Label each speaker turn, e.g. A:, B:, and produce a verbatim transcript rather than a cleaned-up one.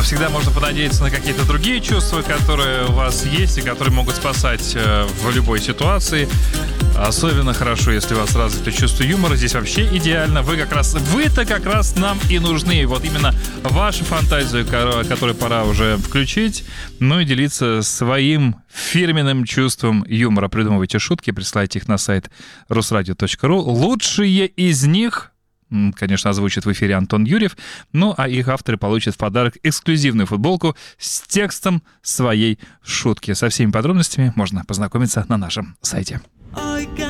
A: но всегда можно понадеяться на какие-то другие чувства, которые у вас есть и которые могут спасать э, в любой ситуации. Особенно хорошо, если у вас развито чувство юмора. Здесь вообще идеально. Вы как раз, вы-то как раз нам и нужны. Вот именно вашу фантазию, которую пора уже включить, ну и делиться своим фирменным чувством юмора. Придумывайте шутки, присылайте их на сайт русрадио точка ру. Лучшие из них, конечно, озвучит в эфире Антон Юрьев, ну а их авторы получат в подарок эксклюзивную футболку с текстом своей шутки. Со всеми подробностями можно познакомиться на нашем сайте.